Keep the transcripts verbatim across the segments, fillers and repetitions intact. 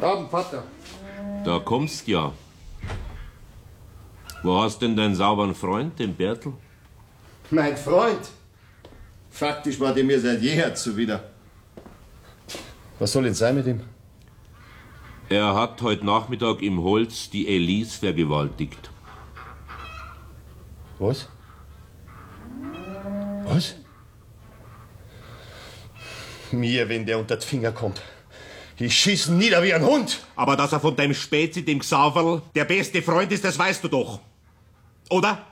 Abend, Vater. Da kommst ja. Wo hast denn deinen sauberen Freund, den Bertel? Mein Freund? Faktisch war der mir seit jeher zuwider. Was soll denn sein mit ihm? Er hat heute Nachmittag im Holz die Elise vergewaltigt. Was? Was? Mir, wenn der unter die Finger kommt. Ich schieß ihn nieder wie ein Hund. Aber dass er von deinem Spezi, dem Xaverl, der beste Freund ist, das weißt du doch. Oder?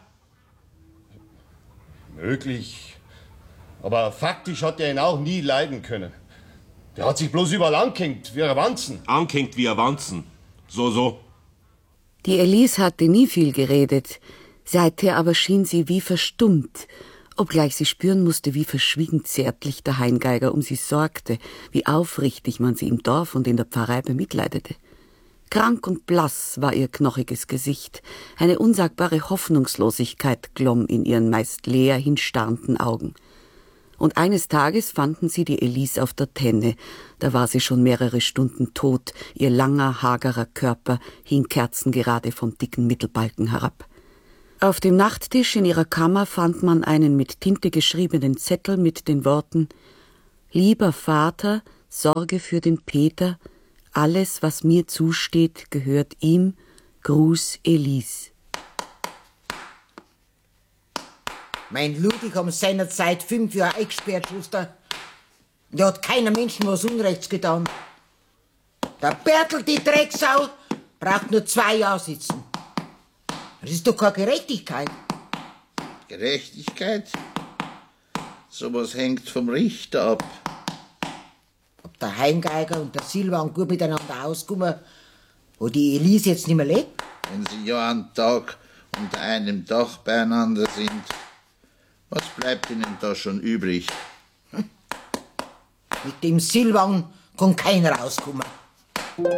Möglich. Aber faktisch hat er ihn auch nie leiden können. Der hat sich bloß überall angehängt, wie ein Wanzen. Angehängt wie ein Wanzen. So, so. Die Elise hatte nie viel geredet. Seither aber schien sie wie verstummt, obgleich sie spüren musste, wie verschwiegen zärtlich der Heingeiger um sie sorgte, wie aufrichtig man sie im Dorf und in der Pfarrei bemitleidete. Krank und blass war ihr knochiges Gesicht, eine unsagbare Hoffnungslosigkeit glomm in ihren meist leer hinstarrenden Augen. Und eines Tages fanden sie die Elise auf der Tenne, da war sie schon mehrere Stunden tot, ihr langer, hagerer Körper hing kerzengerade vom dicken Mittelbalken herab. Auf dem Nachttisch in ihrer Kammer fand man einen mit Tinte geschriebenen Zettel mit den Worten: »Lieber Vater, sorge für den Peter, alles, was mir zusteht, gehört ihm, Gruß Elise.« Mein Ludwig haben seinerzeit fünf Jahre eingesperrt, Schuster. Da hat keiner Menschen was Unrechts getan. Der Bertel, die Drecksau, braucht nur zwei Jahre sitzen. Das ist doch keine Gerechtigkeit. Gerechtigkeit? Sowas hängt vom Richter ab. Ob der Heingeiger und der Silvan gut miteinander auskommen, wo die Elise jetzt nicht mehr lebt? Wenn sie ja einen Tag unter einem Dach beieinander sind, was bleibt ihnen da schon übrig? Hm. Mit dem Silvan kann keiner auskommen.